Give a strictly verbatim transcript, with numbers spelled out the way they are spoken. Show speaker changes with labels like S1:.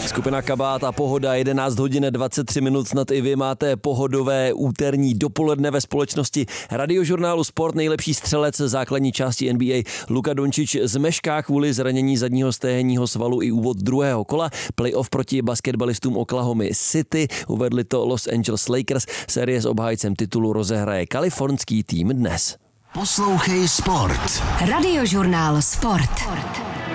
S1: Skupina Kabát a Pohoda, jedenáct hodin dvacet tři minut, snad i vy máte pohodové úterní dopoledne ve společnosti Radiožurnálu Sport. Nejlepší střelec základní části N B A Luka Dončič zmešká kvůli zranění zadního stéhenního svalu i úvod druhého kola. Playoff proti basketbalistům Oklahomy City, uvedli to Los Angeles Lakers. Série s obhájcem titulu rozehraje kalifornský tým dnes.
S2: Poslouchej Sport.
S3: Radiožurnál Sport.